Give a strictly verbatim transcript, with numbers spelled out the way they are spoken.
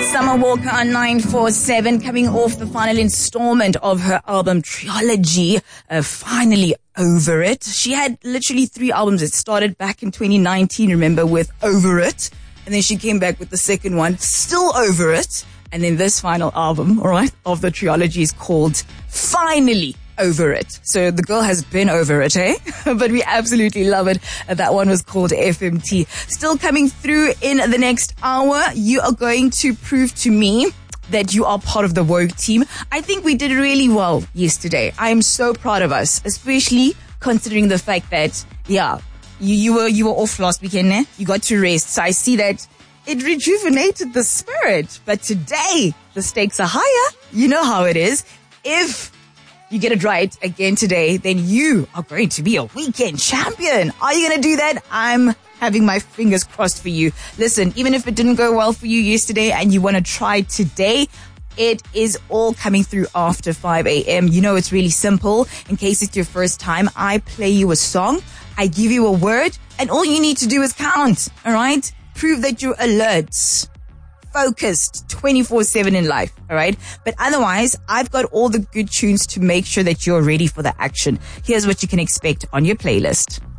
Summer Walker on nine four seven, coming off the final installment of her album Trilogy, uh, finally Over It. She had literally three albums. It started back in twenty nineteen, remember, with Over It. And then she came back with the second one, Still Over It. And then this final album, all right, of the trilogy is called Finally Over It. So the girl has been over it, eh? But we absolutely love it. That one was called F M T. Still coming through in the next hour. You are going to prove to me that you are part of the Woke team. I think we did really well yesterday. I am so proud of us, especially considering the fact that, yeah, you, you were, you were off last weekend, eh? You got to rest. So I see that it rejuvenated the spirit. But today, the stakes are higher. You know how it is. If you get it right again today, then you are going to be a weekend champion. Are you going to do that? I'm having my fingers crossed for you. Listen, even if it didn't go well for you yesterday and you want to try today, it is all coming through after five a.m. You know, it's really simple. In case it's your first time, I play you a song, I give you a word, and all you need to do is count, all right? Prove that you're alert, focused twenty-four seven in life, all right? But otherwise, I've got all the good tunes to make sure that you're ready for the action. Here's what you can expect on your playlist.